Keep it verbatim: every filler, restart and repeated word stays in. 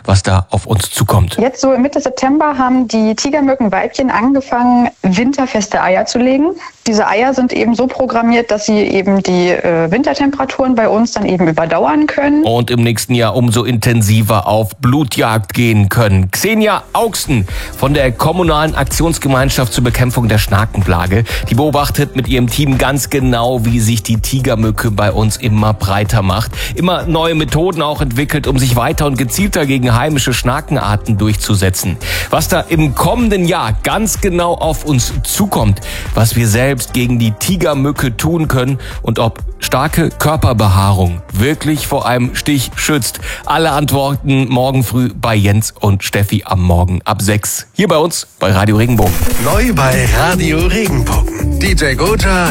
was da auf uns zukommt. Jetzt so Mitte September haben die Tigermückenweibchen angefangen, winterfeste Eier zu legen. Diese Eier sind eben so programmiert, dass sie eben die äh, Wintertemperaturen bei uns dann eben überdauern können. Und im nächsten Jahr umso intensiver auf Blutjagd gehen können. Xenia Augsten von der Kommunalen Aktionsgemeinschaft zur Bekämpfung der Schnakenplage, die beobachtet mit ihrem Team ganz genau, wie sich die Tigermücke bei uns immer breiter macht. Immer neue Methoden auch entwickelt, um sich weiter und gezielter gegen heimische Schnakenarten durchzusetzen. Was da im kommenden Jahr ganz genau auf uns zukommt, was wir selbst gegen die Tigermücke tun können und ob starke Körperbehaarung wirklich vor einem Stich schützt. Alle Antworten morgen früh bei Jens und Steffi am Morgen ab sechs. Hier bei uns bei Radio Regenbogen. Neu bei Radio Regenbogen. D J Gotcha